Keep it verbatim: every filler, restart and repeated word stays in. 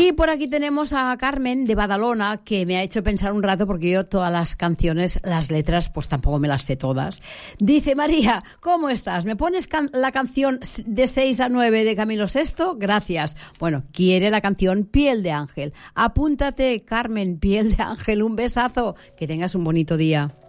Y por aquí tenemos a Carmen de Badalona, que me ha hecho pensar un rato porque yo todas las canciones, las letras, pues tampoco me las sé todas. Dice: María, ¿cómo estás? ¿Me pones can- la canción de seis a nueve de Camilo Sesto? Gracias. Bueno, quiere la canción Piel de Ángel. Apúntate, Carmen, Piel de Ángel. Un besazo. Que tengas un bonito día.